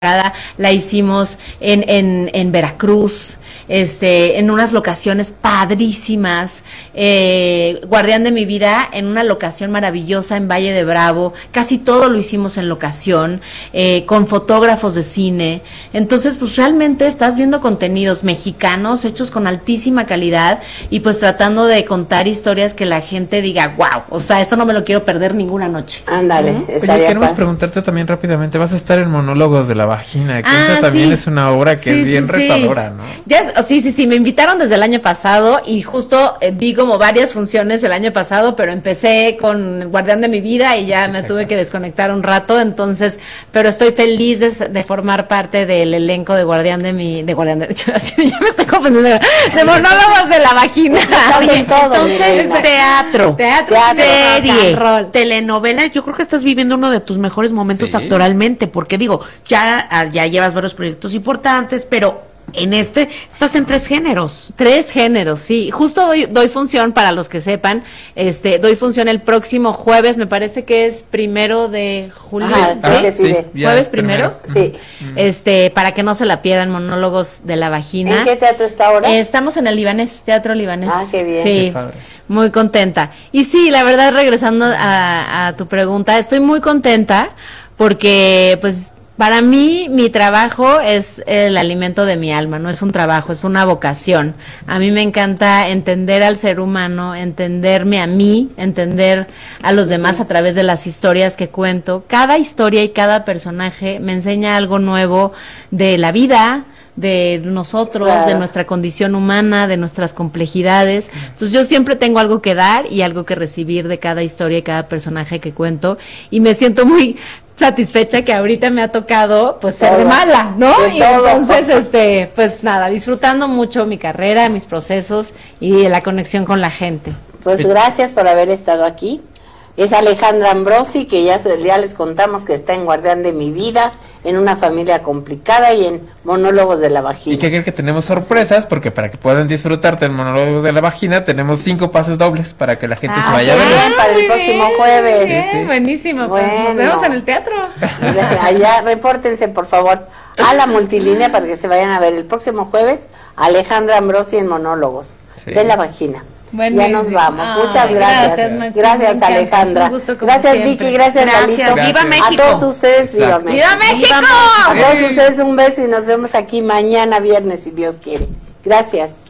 la hicimos en Veracruz, en unas locaciones padrísimas, Guardián de mi vida en una locación maravillosa en Valle de Bravo, casi todo lo hicimos en locación, con fotógrafos de cine. Entonces pues realmente estás viendo contenidos mexicanos hechos con altísima calidad y pues tratando de contar historias que la gente diga, wow, o sea, esto no me lo quiero perder ninguna noche. Ándale. Oye, queremos preguntarte también rápidamente, vas a estar en Monólogos de la Vagina, que esa también sí. es una obra que es bien retadora, ¿no? Sí, me invitaron desde el año pasado y justo vi como varias funciones el año pasado, pero empecé con el Guardián de mi vida y ya me tuve que desconectar un rato, entonces, pero estoy feliz de formar parte del elenco de ya me estoy confundiendo, de Monólogos de la Vagina. Oye, entonces teatro, serie, rol, telenovela, yo creo que estás viviendo uno de tus mejores momentos actoralmente, porque digo, ya llevas varios proyectos importantes, pero estás en 3 géneros. 3 géneros, sí. Justo doy función, para los que sepan, doy función el próximo jueves, me parece que es 1 de julio. Sí. ¿Jueves primero? Sí. Para que no se la pierdan, Monólogos de la Vagina. ¿En qué teatro está ahora? Estamos en el Libanés, Teatro Libanés. Ah, qué bien. Sí, qué padre. Muy contenta. Y sí, la verdad, regresando a tu pregunta, estoy muy contenta porque, pues, para mí, mi trabajo es el alimento de mi alma, no es un trabajo, es una vocación. A mí me encanta entender al ser humano, entenderme a mí, entender a los demás a través de las historias que cuento. Cada historia y cada personaje me enseña algo nuevo de la vida, de nosotros, de nuestra condición humana, de nuestras complejidades. Entonces yo siempre tengo algo que dar y algo que recibir de cada historia y cada personaje que cuento, y me siento muy satisfecha que ahorita me ha tocado pues ser de mala, ¿no? Y entonces pues nada, disfrutando mucho mi carrera, mis procesos y la conexión con la gente. Pues gracias por haber estado aquí. Es Alejandra Ambrosi, que ya les contamos que está en Guardián de mi vida, en Una familia complicada y en Monólogos de la Vagina. Y que creen que tenemos sorpresas, porque para que puedan disfrutarte en Monólogos de la Vagina, tenemos 5 pases dobles para que la gente se vaya a ver. Para el próximo jueves. Bien, buenísimo, pues nos vemos en el teatro. Allá, repórtense por favor a la multilínea para que se vayan a ver el próximo jueves Alejandra Ambrosi en Monólogos de la Vagina. Buenísimo. Ya nos vamos. Muchas gracias. Gracias, Alejandra. Un gusto, gracias, siempre. Vicky. Gracias, Lalito. Viva México. A todos ustedes, viva México. ¡Viva México! A todos ustedes un beso y nos vemos aquí mañana viernes, si Dios quiere. Gracias.